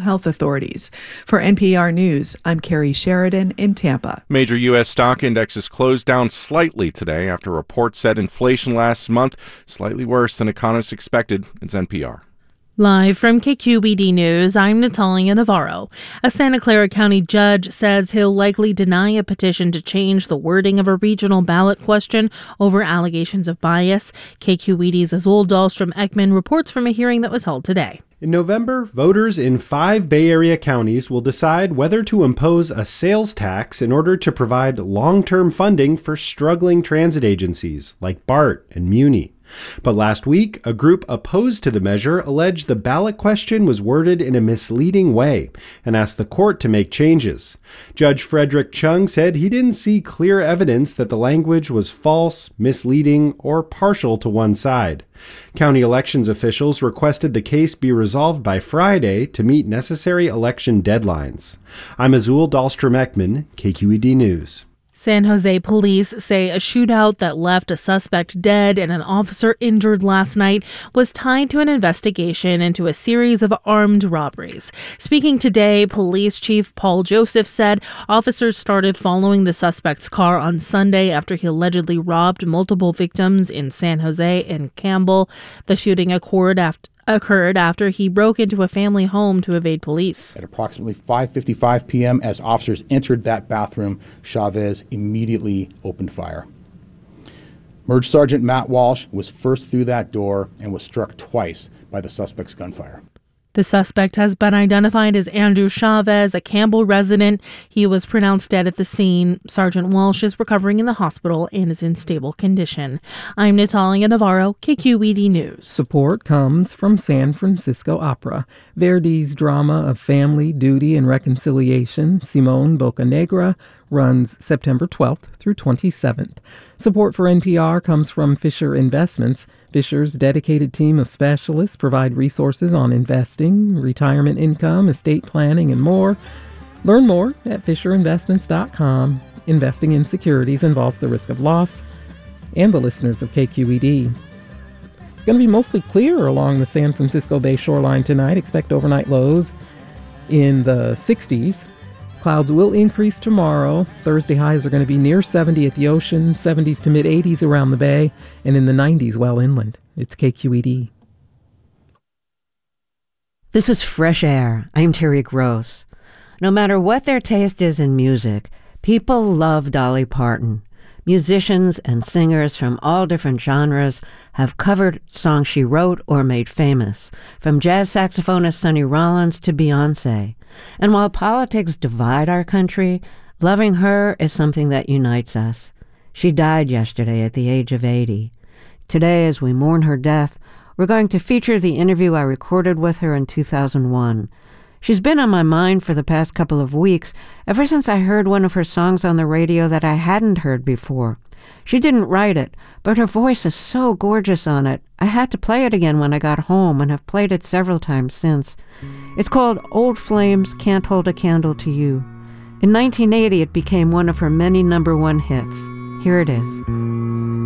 health authorities. For NPR News, I'm Carrie Sheridan in Tampa. Major U.S. stock indexes closed down slightly today after reports said inflation last month slightly worse than economists expected. It's NPR. Live from KQED News, I'm Natalia Navarro. A Santa Clara County judge says he'll likely deny a petition to change the wording of a regional ballot question over allegations of bias. KQED's Azul Dahlstrom-Ekman reports from a hearing that was held today. In November, voters in 5 Bay Area counties will decide whether to impose a sales tax in order to provide long-term funding for struggling transit agencies like BART and Muni. But last week, a group opposed to the measure alleged the ballot question was worded in a misleading way and asked the court to make changes. Judge Frederick Chung said he didn't see clear evidence that the language was false, misleading, or partial to one side. County elections officials requested the case be resolved by Friday to meet necessary election deadlines. I'm Azul Dahlstrom-Ekman, KQED News. San Jose police say a shootout that left a suspect dead and an officer injured last night was tied to an investigation into a series of armed robberies. Speaking today, Police Chief Paul Joseph said officers started following the suspect's car on Sunday after he allegedly robbed multiple victims in San Jose and Campbell. The shooting occurred after he broke into a family home to evade police. At approximately 5:55 p.m., as officers entered that bathroom, Chavez immediately opened fire. Merge Sergeant Matt Walsh was first through that door and was struck twice by the suspect's gunfire. The suspect has been identified as Andrew Chavez, a Campbell resident. He was pronounced dead at the scene. Sergeant Walsh is recovering in the hospital and is in stable condition. I'm Natalia Navarro, KQED News. Support comes from San Francisco Opera. Verdi's drama of family, duty, and reconciliation, Simón Bocanegra, runs September 12th through 27th. Support for NPR comes from Fisher Investments. Fisher's dedicated team of specialists provide resources on investing, retirement income, estate planning, and more. Learn more at FisherInvestments.com. Investing in securities involves the risk of loss. And the listeners of KQED. It's going to be mostly clear along the San Francisco Bay shoreline tonight. Expect overnight lows in the 60s. Clouds will increase tomorrow. Thursday highs are going to be near 70 at the ocean, 70s to mid-80s around the bay, and in the 90s well inland. It's KQED. This is Fresh Air. I'm Terry Gross. No matter what their taste is in music, people love Dolly Parton. Musicians and singers from all different genres have covered songs she wrote or made famous, from jazz saxophonist Sonny Rollins to Beyoncé. And while politics divide our country, loving her is something that unites us. She died yesterday at the age of 80. Today, as we mourn her death, we're going to feature the interview I recorded with her in 2001. She's been on my mind for the past couple of weeks, ever since I heard one of her songs on the radio that I hadn't heard before. She didn't write it, but her voice is so gorgeous on it. I had to play it again when I got home and have played it several times since. It's called Old Flames Can't Hold a Candle to You. In 1980, it became one of her many #1 hits. Here it is.